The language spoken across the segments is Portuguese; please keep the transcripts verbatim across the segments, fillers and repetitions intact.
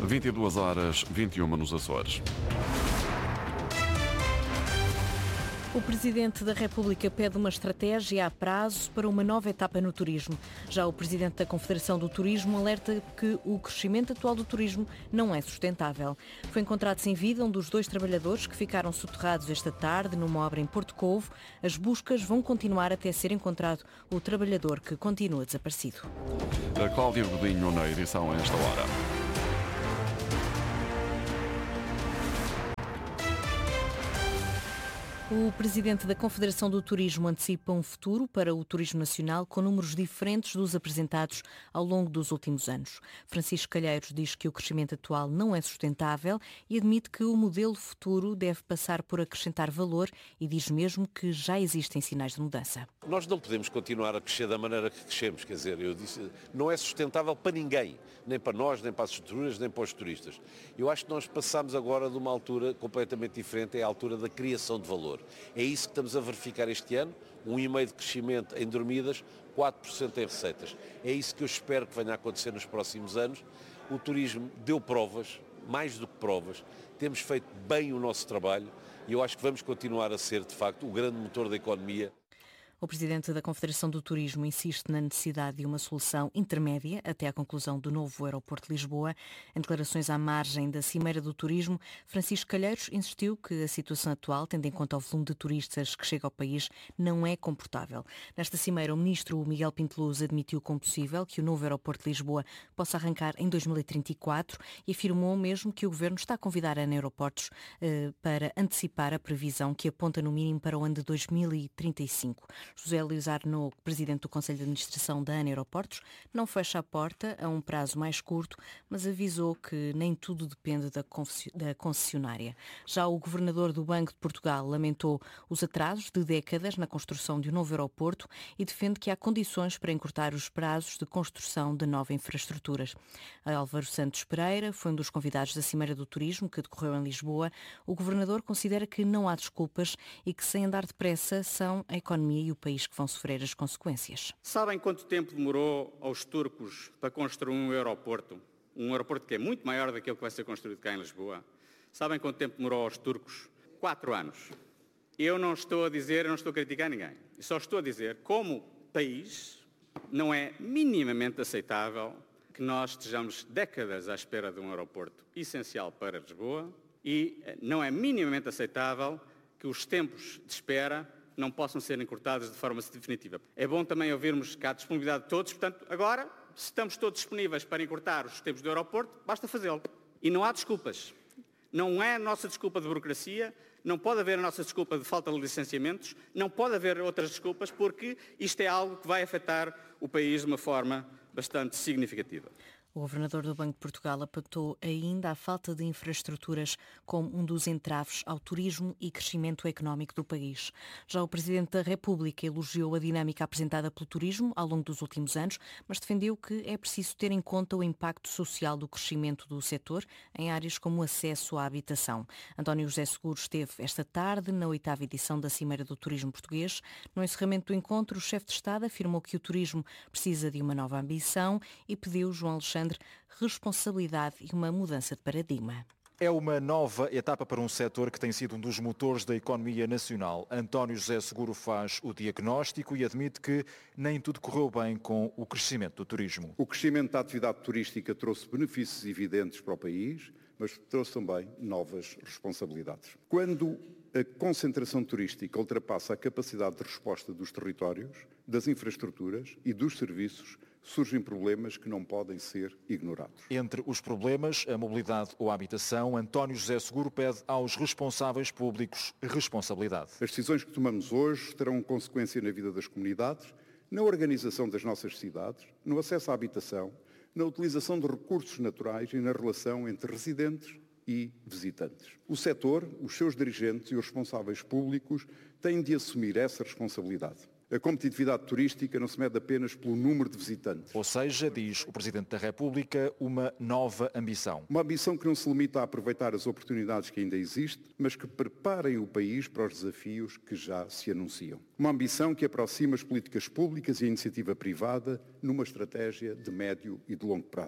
vinte e duas horas, vinte e uma nos Açores. O Presidente da República pede uma estratégia a prazo para uma nova etapa no turismo. Já o Presidente da Confederação do Turismo alerta que o crescimento atual do turismo não é sustentável. Foi encontrado sem vida um dos dois trabalhadores que ficaram soterrados esta tarde numa obra em Porto Covo. As buscas vão continuar até ser encontrado o trabalhador que continua desaparecido. A Cláudia Godinho na edição a esta hora. O Presidente da Confederação do Turismo antecipa um futuro para o turismo nacional com números diferentes dos apresentados ao longo dos últimos anos. Francisco Calheiros diz que o crescimento atual não é sustentável e admite que o modelo futuro deve passar por acrescentar valor e diz mesmo que já existem sinais de mudança. Nós não podemos continuar a crescer da maneira que crescemos, quer dizer, eu disse, não é sustentável para ninguém, nem para nós, nem para as estruturas, nem para os turistas. Eu acho que nós passamos agora de uma altura completamente diferente, é a altura da criação de valor. É isso que estamos a verificar este ano, um vírgula cinco por cento de crescimento em dormidas, quatro por cento em receitas. É isso que eu espero que venha a acontecer nos próximos anos. O turismo deu provas, mais do que provas, temos feito bem o nosso trabalho e eu acho que vamos continuar a ser, de facto, o grande motor da economia. O Presidente da Confederação do Turismo insiste na necessidade de uma solução intermédia até à conclusão do novo aeroporto de Lisboa. Em declarações à margem da Cimeira do Turismo, Francisco Calheiros insistiu que a situação atual, tendo em conta o volume de turistas que chega ao país, não é comportável. Nesta Cimeira, o Ministro Miguel Pinteluz admitiu como possível que o novo aeroporto de Lisboa possa arrancar em dois mil e trinta e quatro e afirmou mesmo que o Governo está a convidar a Aeroportos eh, para antecipar a previsão que aponta no mínimo para o ano de dois mil e trinta e cinco. José Luís Arnaud, Presidente do Conselho de Administração da ANA Aeroportos, não fecha a porta a um prazo mais curto, mas avisou que nem tudo depende da concessionária. Já o Governador do Banco de Portugal lamentou os atrasos de décadas na construção de um novo aeroporto e defende que há condições para encurtar os prazos de construção de novas infraestruturas. Álvaro Santos Pereira foi um dos convidados da Cimeira do Turismo, que decorreu em Lisboa. O Governador considera que não há desculpas e que, sem andar depressa, são a economia e o país que vão sofrer as consequências. Sabem quanto tempo demorou aos turcos para construir um aeroporto? Um aeroporto que é muito maior daquele que vai ser construído cá em Lisboa. Sabem quanto tempo demorou aos turcos? Quatro anos. Eu não estou a dizer, eu não estou a criticar ninguém. Eu só estou a dizer, como país, não é minimamente aceitável que nós estejamos décadas à espera de um aeroporto essencial para Lisboa e não é minimamente aceitável que os tempos de espera não possam ser encurtadas de forma definitiva. É bom também ouvirmos que há disponibilidade de todos, portanto, agora, se estamos todos disponíveis para encurtar os tempos do aeroporto, basta fazê-lo. E não há desculpas. Não é a nossa desculpa de burocracia, não pode haver a nossa desculpa de falta de licenciamentos, não pode haver outras desculpas, porque isto é algo que vai afetar o país de uma forma bastante significativa. O Governador do Banco de Portugal apontou ainda a falta de infraestruturas como um dos entraves ao turismo e crescimento económico do país. Já o Presidente da República elogiou a dinâmica apresentada pelo turismo ao longo dos últimos anos, mas defendeu que é preciso ter em conta o impacto social do crescimento do setor em áreas como o acesso à habitação. António José Seguro esteve esta tarde na oitava edição da Cimeira do Turismo Português. No encerramento do encontro, o chefe de Estado afirmou que o turismo precisa de uma nova ambição e pediu João Alexandre responsabilidade e uma mudança de paradigma. É uma nova etapa para um setor que tem sido um dos motores da economia nacional. António José Seguro faz o diagnóstico e admite que nem tudo correu bem com o crescimento do turismo. O crescimento da atividade turística trouxe benefícios evidentes para o país, mas trouxe também novas responsabilidades. Quando a concentração turística ultrapassa a capacidade de resposta dos territórios, das infraestruturas e dos serviços, surgem problemas que não podem ser ignorados. Entre os problemas, a mobilidade ou a habitação, António José Seguro pede aos responsáveis públicos responsabilidade. As decisões que tomamos hoje terão consequência na vida das comunidades, na organização das nossas cidades, no acesso à habitação, na utilização de recursos naturais e na relação entre residentes e visitantes. O setor, os seus dirigentes e os responsáveis públicos têm de assumir essa responsabilidade. A competitividade turística não se mede apenas pelo número de visitantes. Ou seja, diz o Presidente da República, uma nova ambição. Uma ambição que não se limita a aproveitar as oportunidades que ainda existem, mas que preparem o país para os desafios que já se anunciam. Uma ambição que aproxima as políticas públicas e a iniciativa privada numa estratégia de médio e de longo prazo.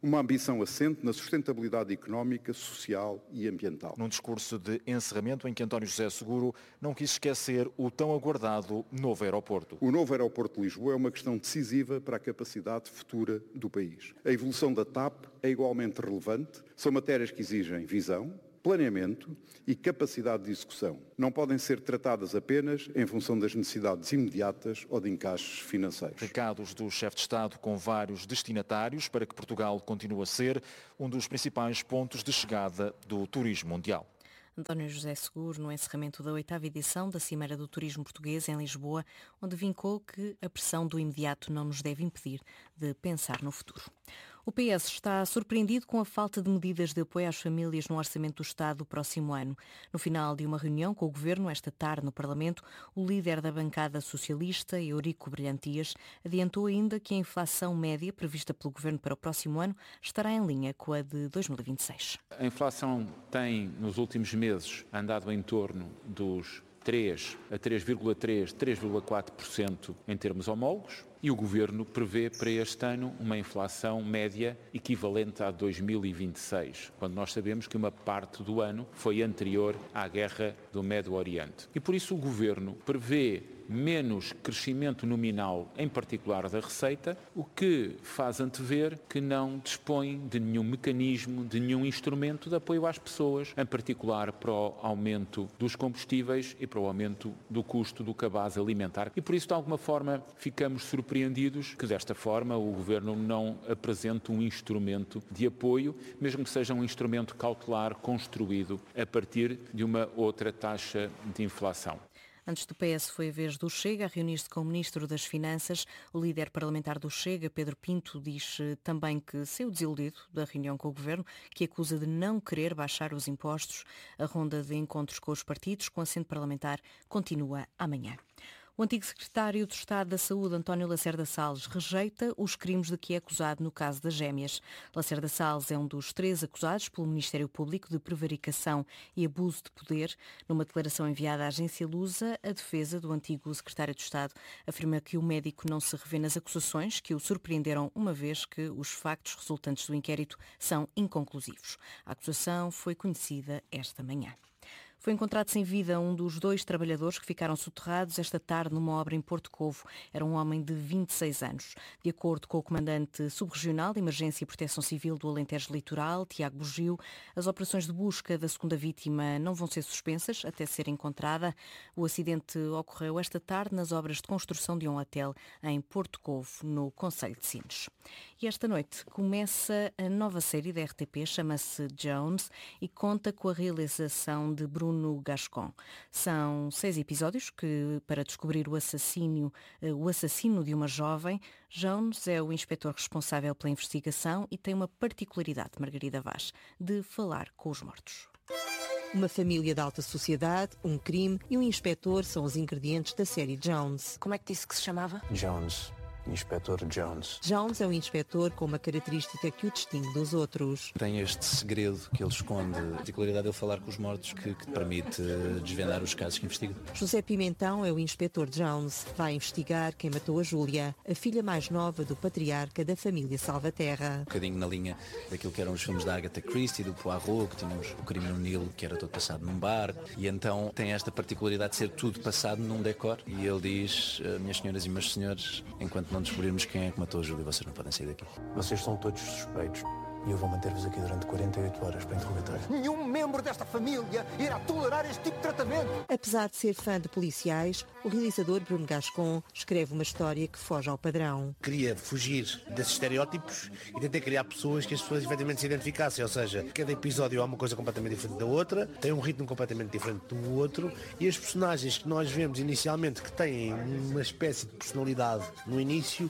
uma ambição assente na sustentabilidade económica, social e ambiental. Num discurso de encerramento em que António José Seguro não quis esquecer o tão aguardado novo aeroporto. O novo aeroporto de Lisboa é uma questão decisiva para a capacidade futura do país. A evolução da T A P é igualmente relevante, são matérias que exigem visão, planeamento e capacidade de execução. Não podem ser tratadas apenas em função das necessidades imediatas ou de encaixes financeiros. Recados do chefe de Estado com vários destinatários para que Portugal continue a ser um dos principais pontos de chegada do turismo mundial. António José Seguro, no encerramento da oitava edição da Cimeira do Turismo Português em Lisboa, onde vincou que a pressão do imediato não nos deve impedir de pensar no futuro. O P S está surpreendido com a falta de medidas de apoio às famílias no Orçamento do Estado do próximo ano. No final de uma reunião com o Governo esta tarde no Parlamento, o líder da bancada socialista, Eurico Brilhantias, adiantou ainda que a inflação média prevista pelo Governo para o próximo ano estará em linha com a de dois mil e vinte e seis. A inflação tem, nos últimos meses, andado em torno dos três a três vírgula três, três vírgula quatro por cento em termos homólogos. E o Governo prevê para este ano uma inflação média equivalente a dois mil e vinte e seis, quando nós sabemos que uma parte do ano foi anterior à guerra do Médio Oriente. E por isso o Governo prevê menos crescimento nominal, em particular da receita, o que faz antever que não dispõe de nenhum mecanismo, de nenhum instrumento de apoio às pessoas, em particular para o aumento dos combustíveis e para o aumento do custo do cabaz alimentar. E por isso, de alguma forma, ficamos surpreendidos que desta forma o Governo não apresente um instrumento de apoio, mesmo que seja um instrumento cautelar construído a partir de uma outra taxa de inflação. Antes do P S foi a vez do Chega a reunir-se com o Ministro das Finanças. O líder parlamentar do Chega, Pedro Pinto, diz também que saiu desiludido da reunião com o Governo, que acusa de não querer baixar os impostos. A ronda de encontros com os partidos, com assento parlamentar, continua amanhã. O antigo secretário de Estado da Saúde, António Lacerda Salles, rejeita os crimes de que é acusado no caso das gêmeas. Lacerda Salles é um dos três acusados pelo Ministério Público de prevaricação e abuso de poder. Numa declaração enviada à agência Lusa, a defesa do antigo secretário de Estado afirma que o médico não se revê nas acusações que o surpreenderam, uma vez que os factos resultantes do inquérito são inconclusivos. A acusação foi conhecida esta manhã. Foi encontrado sem vida um dos dois trabalhadores que ficaram soterrados esta tarde numa obra em Porto Covo. Era um homem de vinte e seis anos. De acordo com o comandante subregional de Emergência e Proteção Civil do Alentejo Litoral, Tiago Bugio, as operações de busca da segunda vítima não vão ser suspensas até ser encontrada. O acidente ocorreu esta tarde nas obras de construção de um hotel em Porto Covo, no concelho de Sines. E esta noite começa a nova série da R T P, chama-se Jones e conta com a realização de Bruno no Gascon. São seis episódios que, para descobrir o assassino, o assassino de uma jovem, Jones é o inspetor responsável pela investigação e tem uma particularidade, Margarida Vaz, de falar com os mortos. Uma família da alta sociedade, um crime e um inspetor são os ingredientes da série Jones. Como é que disse que se chamava? Jones. Inspetor Jones. Jones é um inspetor com uma característica que o distingue dos outros. Tem este segredo que ele esconde, a particularidade de ele falar com os mortos, que, que permite desvendar os casos que investiga. José Pimentão é o inspetor Jones. Vai investigar quem matou a Júlia, a filha mais nova do patriarca da família Salvaterra. Um bocadinho na linha daquilo que eram os filmes da Agatha Christie, do Poirot, que tínhamos o Crime no Nilo, que era todo passado num bar. E então tem esta particularidade de ser tudo passado num decor. E ele diz, minhas senhoras e meus senhores, enquanto não descobrirmos quem é que matou a Júlia, vocês não podem sair daqui. Vocês são todos suspeitos e eu vou manter-vos aqui durante quarenta e oito horas para interrogatório. Nenhum membro desta família irá tolerar este tipo de tratamento. Apesar de ser fã de policiais, o realizador Bruno Gascon escreve uma história que foge ao padrão. Queria fugir desses estereótipos e tentei criar pessoas que as pessoas efetivamente se identificassem, ou seja, cada episódio é uma coisa completamente diferente da outra, tem um ritmo completamente diferente do outro e as personagens que nós vemos inicialmente que têm uma espécie de personalidade no início,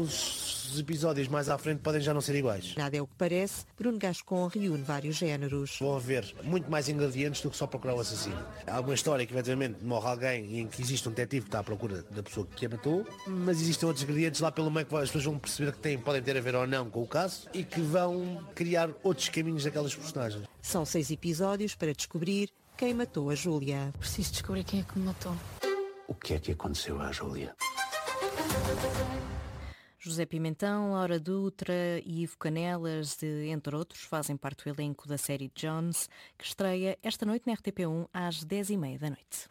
nos episódios mais à frente podem já não ser iguais. Nada é o que parece. Bruno Gascon reúne vários géneros. Vão haver muito mais ingredientes do que só procurar o assassino. Há uma história que efetivamente morre alguém em que existe um detetive que está à procura da pessoa que a matou, mas existem outros ingredientes lá pelo meio que as pessoas vão perceber que têm, podem ter a ver ou não com o caso e que vão criar outros caminhos daquelas personagens. São seis episódios para descobrir quem matou a Júlia. Preciso descobrir quem é que me matou. O que é que aconteceu à Júlia? José Pimentão, Laura Dutra e Ivo Canelas, de, entre outros, fazem parte do elenco da série Jones, que estreia esta noite na R T P um às dez e meia da noite.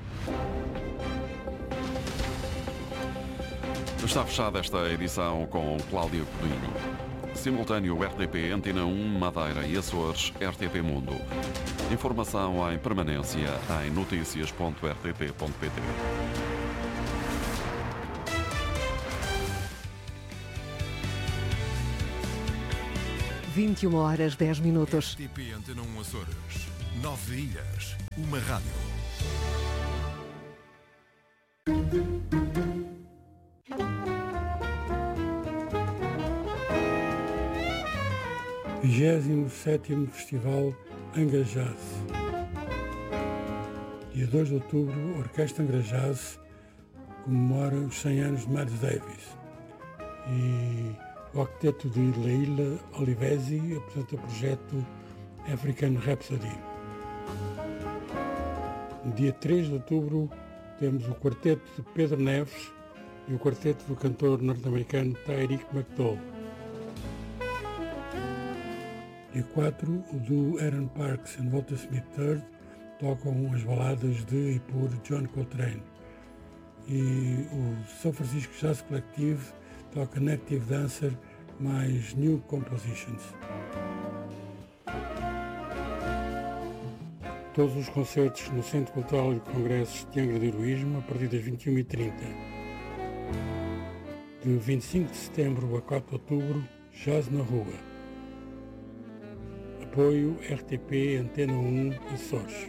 Está fechada esta edição com Cláudia Codinho. Simultâneo R T P, Antena um, Madeira e Açores, R T P Mundo. Informação em permanência em notícias ponto r t p ponto p t. vinte e uma horas, dez minutos. R T P Antena um Açores. Nove ilhas. Uma rádio. vigésimo sétimo Festival Angra Jazz. Dia dois de outubro, a Orquestra Angra Jazz comemora os cem anos de Miles Davis. E o octeto de Leila Olivesi apresenta o projeto African Rhapsody. No dia três de outubro, temos o quarteto de Pedro Neves e o quarteto do cantor norte-americano Tyreek McDowell. Dia quatro, o do Aaron Parks e Walter Smith terceiro tocam as baladas de e por John Coltrane. E o São Francisco Jazz Collective toca Native Dancer mais New Compositions. Todos os concertos no Centro Cultural e de Congressos de Angra do Heroísmo a partir das vinte e uma e trinta. De vinte e cinco de setembro a quatro de outubro, Jazz na Rua. Apoio R T P Antena um Açores.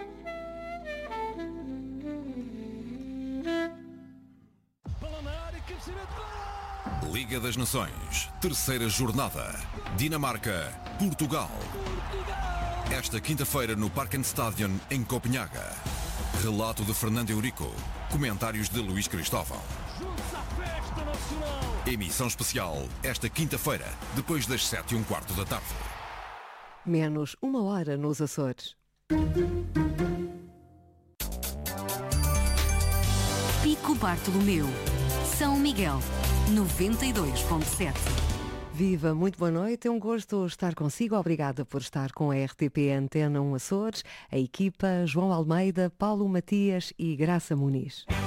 Liga das Nações, terceira jornada. Dinamarca, Portugal. Esta quinta-feira no Parkenstadion, em Copenhaga. Relato de Fernando Eurico. Comentários de Luís Cristóvão. Emissão especial esta quinta-feira, depois das sete e um quarto da tarde. Menos uma hora nos Açores. Pico Bartolomeu, São Miguel, noventa e dois ponto sete. Viva, muito boa noite, é um gosto estar consigo, obrigada por estar com a R T P Antena um Açores, a equipa João Almeida, Paulo Matias e Graça Muniz.